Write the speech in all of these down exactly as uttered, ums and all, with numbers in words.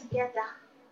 together.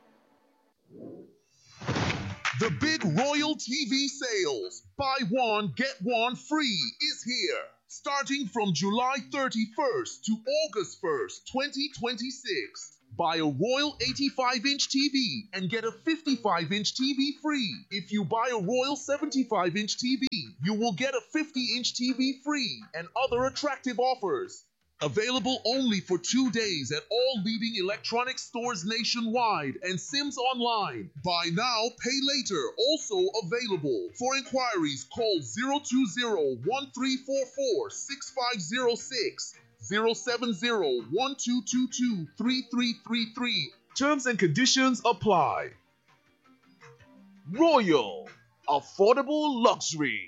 The big Royal T V sales, buy one, get one free, is here. Starting from July thirty-first to August first, twenty twenty-six. Buy a Royal eighty-five inch T V and get a fifty-five inch T V free. If you buy a Royal seventy-five inch T V, you will get a fifty inch T V free and other attractive offers. Available only for two days at all leading electronics stores nationwide and Sims Online. Buy now, pay later. Also available. For inquiries, call zero two zero, one three four four, six five zero six, zero seven zero, one two two two, three three three three. Terms and conditions apply. Royal. Affordable luxury.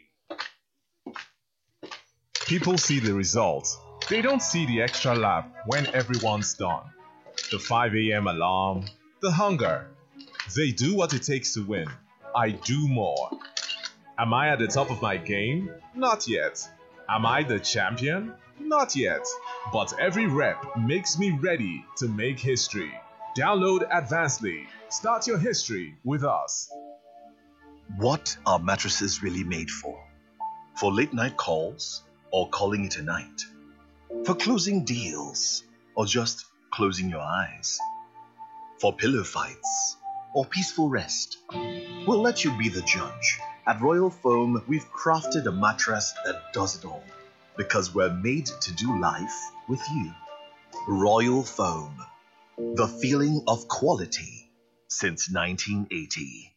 People see the results. They don't see the extra lap when everyone's done. The five a m alarm, the hunger. They do what it takes to win. I do more. Am I at the top of my game? Not yet. Am I the champion? Not yet. But every rep makes me ready to make history. Download Advancedly. Start your history with us. What are mattresses really made for? For late night calls or calling it a night? For closing deals or just closing your eyes? For pillow fights or peaceful rest? We'll let you be the judge. At Royal Foam, we've crafted a mattress that does it all because we're made to do life with you. Royal Foam, the feeling of quality since nineteen eighty.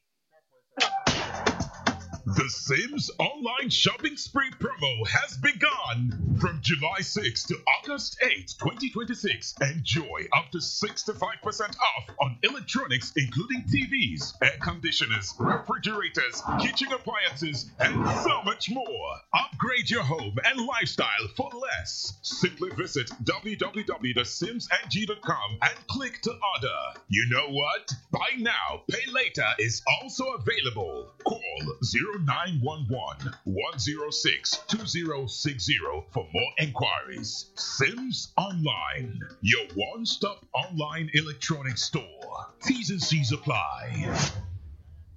The Sims Online Shopping Spree promo has begun. From July sixth to August eighth, twenty twenty-six, enjoy up to sixty-five percent off on electronics including T Vs, air conditioners, refrigerators, kitchen appliances, and so much more. Upgrade your home and lifestyle for less. Simply visit w w w dot sims n g dot com and click to order. You know what? Buy now, pay later is also available. Call zero nine one one, one zero six, two zero six zero for more inquiries. Sims Online, your one-stop online electronics store. T's and C's apply.